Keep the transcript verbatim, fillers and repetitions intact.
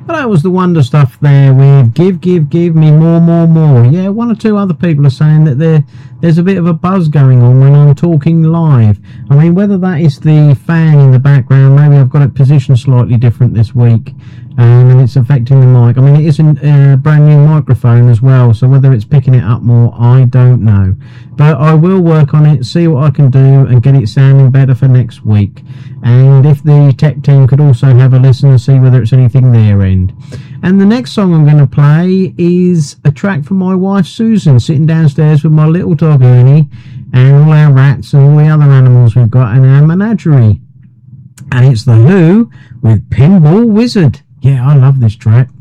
But that was the wonder stuff there with Give, Give, Give Me More, More, More. Yeah, one or two other people are saying that there, there's a bit of a buzz going on when I'm talking live. I mean, whether that is the fan in the background, maybe I've got it positioned slightly different this week, um, and it's affecting the mic. I mean, it is a uh, brand new microphone as well, so whether it's picking it up more, I don't know. But I will work on it, see what I can do, and get it sounding better for next week. And if the tech team could also have a listen and see whether it's anything their end. And the next song I'm going to play is a track from my wife Susan, sitting downstairs with my little dog Ernie and all our rats and all the other animals we've got in our menagerie. And it's The Who with Pinball Wizard. Yeah, I love this track.